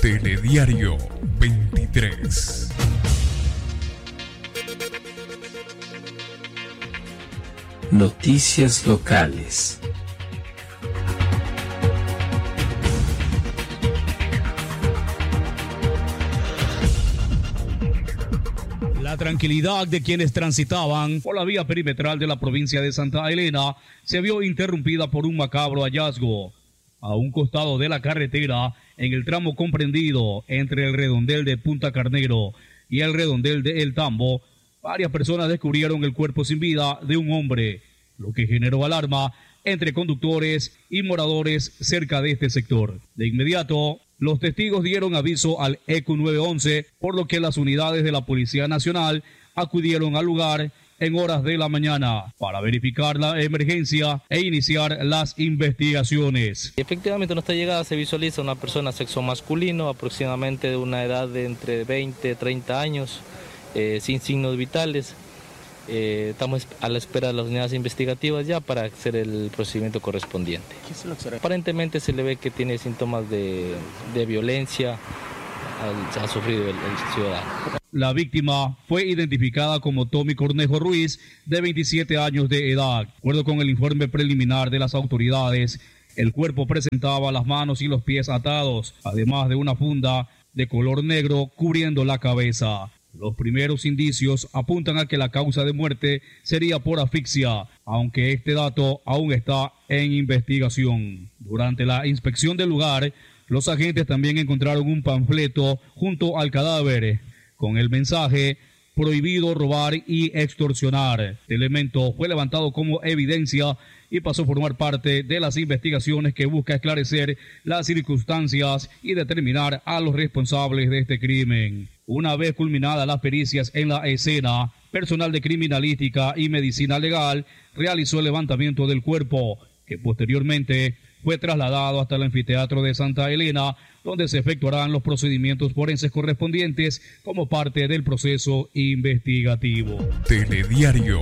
Telediario 23. Noticias locales. La tranquilidad de quienes transitaban por la vía perimetral de la provincia de Santa Elena se vio interrumpida por un macabro hallazgo. A un costado de la carretera, en el tramo comprendido entre el redondel de Punta Carnero y el redondel de El Tambo, varias personas descubrieron el cuerpo sin vida de un hombre, lo que generó alarma entre conductores y moradores cerca de este sector. De inmediato, los testigos dieron aviso al ECU 911, por lo que las unidades de la Policía Nacional acudieron al lugar en horas de la mañana para verificar la emergencia e iniciar las investigaciones. Efectivamente, en nuestra llegada se visualiza una persona sexo masculino, aproximadamente de una edad de entre 20 y 30 años, sin signos vitales. Estamos a la espera de las unidades investigativas ya para hacer el procedimiento correspondiente. ¿Qué se lo observa? Aparentemente se le ve que tiene síntomas de violencia, ha sufrido el ciudadano. La víctima fue identificada como Tommy Cornejo Ruiz, de 27 años de edad. De acuerdo con el informe preliminar de las autoridades, el cuerpo presentaba las manos y los pies atados, además de una funda de color negro cubriendo la cabeza. Los primeros indicios apuntan a que la causa de muerte sería por asfixia, aunque este dato aún está en investigación. Durante la inspección del lugar, los agentes también encontraron un panfleto junto al cadáver con el mensaje "prohibido robar y extorsionar". Este elemento fue levantado como evidencia y pasó a formar parte de las investigaciones que busca esclarecer las circunstancias y determinar a los responsables de este crimen. Una vez culminadas las pericias en la escena, personal de criminalística y medicina legal realizó el levantamiento del cuerpo, que posteriormente fue trasladado hasta el anfiteatro de Santa Elena, donde se efectuarán los procedimientos forenses correspondientes como parte del proceso investigativo. Telediario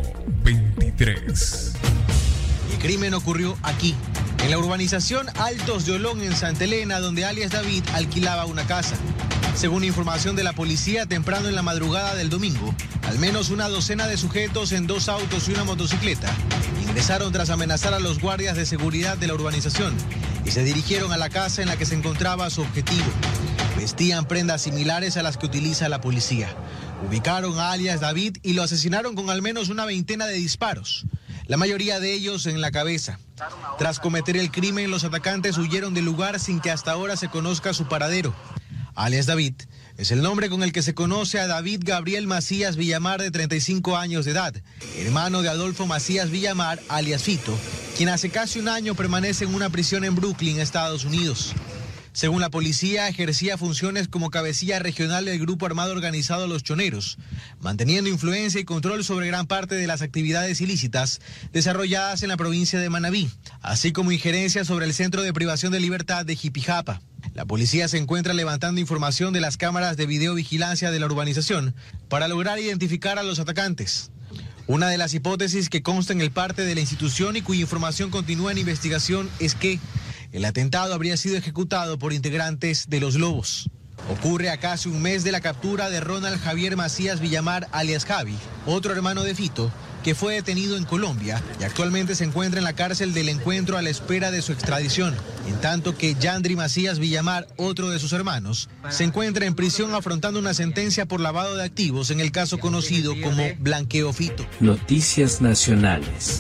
23. El crimen ocurrió aquí, en la urbanización Altos de Olón, en Santa Elena, donde alias David alquilaba una casa. Según información de la policía, temprano en la madrugada del domingo, al menos una docena de sujetos en 2 autos y una motocicleta ingresaron tras amenazar a los guardias de seguridad de la urbanización y se dirigieron a la casa en la que se encontraba su objetivo. Vestían prendas similares a las que utiliza la policía. Ubicaron a alias David y lo asesinaron con al menos una veintena de disparos, la mayoría de ellos en la cabeza. Tras cometer el crimen, los atacantes huyeron del lugar sin que hasta ahora se conozca su paradero. Alias David es el nombre con el que se conoce a David Gabriel Macías Villamar, de 35 años de edad, hermano de Adolfo Macías Villamar, alias Fito, quien hace casi un año permanece en una prisión en Brooklyn, Estados Unidos. Según la policía, ejercía funciones como cabecilla regional del grupo armado organizado Los Choneros, manteniendo influencia y control sobre gran parte de las actividades ilícitas desarrolladas en la provincia de Manabí, así como injerencia sobre el Centro de Privación de Libertad de Jipijapa. La policía se encuentra levantando información de las cámaras de videovigilancia de la urbanización para lograr identificar a los atacantes. Una de las hipótesis que consta en el parte de la institución y cuya información continúa en investigación es que el atentado habría sido ejecutado por integrantes de Los Lobos. Ocurre a casi un mes de la captura de Ronald Javier Macías Villamar, alias Javi, otro hermano de Fito, que fue detenido en Colombia y actualmente se encuentra en la cárcel del Encuentro a la espera de su extradición, en tanto que Yandri Macías Villamar, otro de sus hermanos, se encuentra en prisión afrontando una sentencia por lavado de activos en el caso conocido como Blanqueo Fito. Noticias nacionales.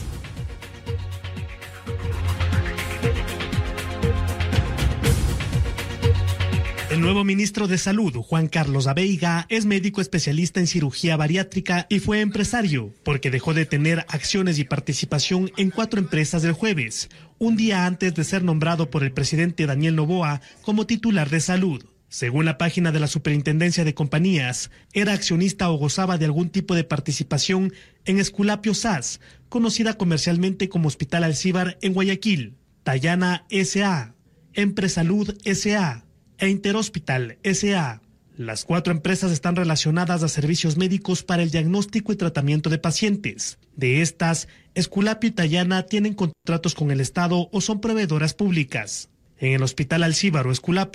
El nuevo ministro de Salud, Juan Carlos Abeiga, es médico especialista en cirugía bariátrica y fue empresario, porque dejó de tener acciones y participación en 4 empresas del jueves, un día antes de ser nombrado por el presidente Daniel Noboa como titular de salud. Según la página de la Superintendencia de Compañías, era accionista o gozaba de algún tipo de participación en Esculapio SAS, conocida comercialmente como Hospital Alcíbar en Guayaquil, Tayana S.A., Empresalud S.A., e Interhospital S.A. Las 4 empresas están relacionadas a servicios médicos para el diagnóstico y tratamiento de pacientes. De estas, Esculapio y Tayana tienen contratos con el Estado o son proveedoras públicas. En el Hospital Alcíbar o Esculapio,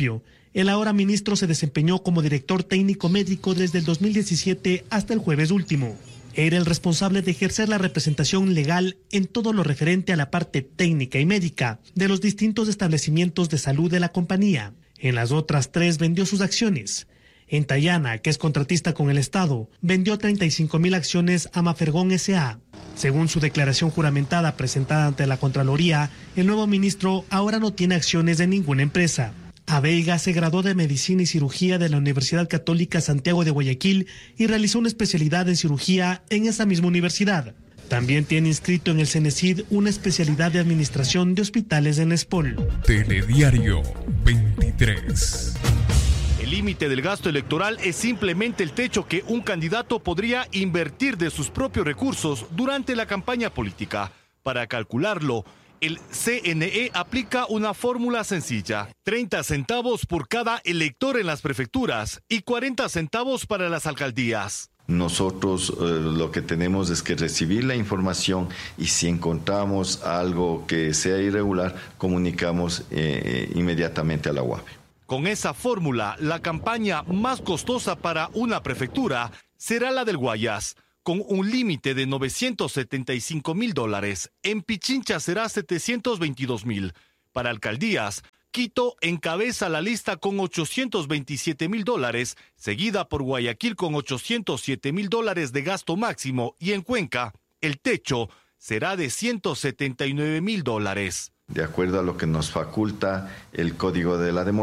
El ahora ministro se desempeñó como director técnico médico desde el 2017 hasta el jueves último. Era el responsable de ejercer la representación legal en todo lo referente a la parte técnica y médica de los distintos establecimientos de salud de la compañía. En las otras 3 vendió sus acciones. En Tayana, que es contratista con el Estado, vendió 35.000 acciones a Mafergón S.A. Según su declaración juramentada presentada ante la Contraloría, el nuevo ministro ahora no tiene acciones de ninguna empresa. Abeiga se graduó de Medicina y Cirugía de la Universidad Católica Santiago de Guayaquil y realizó una especialidad en cirugía en esa misma universidad. También tiene inscrito en el CENESID una especialidad de Administración de Hospitales en Espol. Telediario 23. El límite del gasto electoral es simplemente el techo que un candidato podría invertir de sus propios recursos durante la campaña política. Para calcularlo, el CNE aplica una fórmula sencilla: 30 centavos por cada elector en las prefecturas y 40 centavos para las alcaldías. Nosotros lo que tenemos es que recibir la información y si encontramos algo que sea irregular, comunicamos inmediatamente a la UAPE. Con esa fórmula, la campaña más costosa para una prefectura será la del Guayas, con un límite de $975,000. En Pichincha será $722,000. Para alcaldías, Quito encabeza la lista con $827,000, seguida por Guayaquil con $807,000 de gasto máximo, y en Cuenca, el techo será de $179,000. De acuerdo a lo que nos faculta el Código de la Democracia.